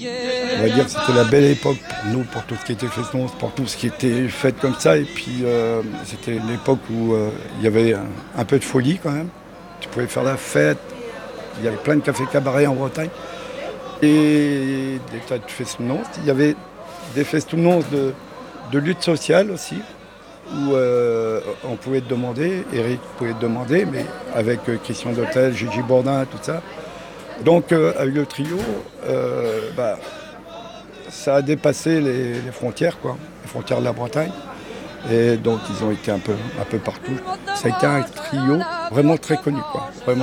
On va dire que c'était la belle époque pour nous, pour tout ce qui était festons, pour tout ce qui était fête comme ça. Et puis c'était une époque où il y avait un peu de folie quand même. Tu pouvais faire la fête. Il y avait plein de cafés cabarets en Bretagne. Et des tas de festons. Il y avait des festons de lutte sociale aussi, où on pouvait te demander, Eric pouvait te demander, mais avec Christian d'Hôtel, Gigi Bourdin, tout ça. Donc avec le trio, ça a dépassé les frontières, quoi, les frontières de la Bretagne. Et donc ils ont été un peu partout. Ça a été un trio vraiment très connu, quoi. Vraiment.